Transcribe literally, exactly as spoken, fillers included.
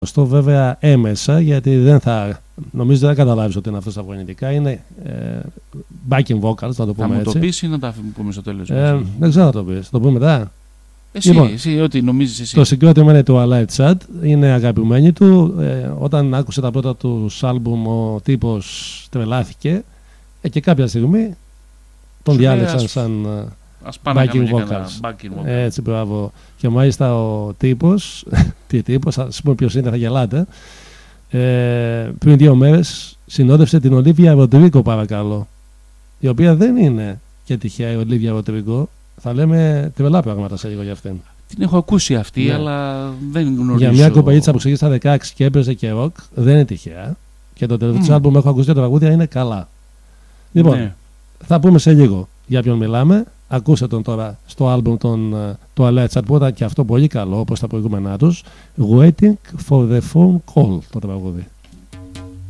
γνωστό βέβαια έμεσα, γιατί δεν θα, νομίζω δεν καταλάβεις ότι είναι αυτό στα φωνητικά. Είναι ε, backing vocals, θα το πούμε θα έτσι. Θα μου το πεις ή να τα πούμε στο τέλος? Ε, δεν ξέρω να το πεις. Το πούμε μετά. Εσύ, λοιπόν, εσύ, ό,τι νομίζεις εσύ. Το συγκρότημα είναι το Allied Chat, είναι αγαπημένη του. Ε, όταν άκουσε τα πρώτα του άλμπουμ, ο τύπος τρελάθηκε ε, και κάποια στιγμή τον διάλεξαν σαν backing vocals. Backing Έτσι, μπράβο. Και μάλιστα ο τύπος, τι τύπος, θα σας πούμε ποιος είναι, θα γελάτε. Ε, πριν δύο μέρες συνόδευσε την Ολίβια Ροντρίγκο, παρακαλώ. Η οποία δεν είναι και τυχαία η Ολίβια Ροντρίγκο. Θα λέμε τρελά πράγματα σε λίγο για αυτήν. Την έχω ακούσει αυτή, ναι, αλλά δεν γνωρίζω. Για μια κοπελίτσα που ξεκίνησε στα δεκαέξι και έπαιζε και ροκ, δεν είναι τυχαία. Και το τελευταίο mm. άλμπουμ έχω ακούσει και τα τραγούδια είναι καλά. Λοιπόν, ναι, θα πούμε σε λίγο για ποιον μιλάμε. Ακούσε τον τώρα στο άλμπουμ τον, το Allied Chat που ήταν και αυτό πολύ καλό, όπως τα προηγούμενά τους. Waiting for the phone call, το τραγούδι.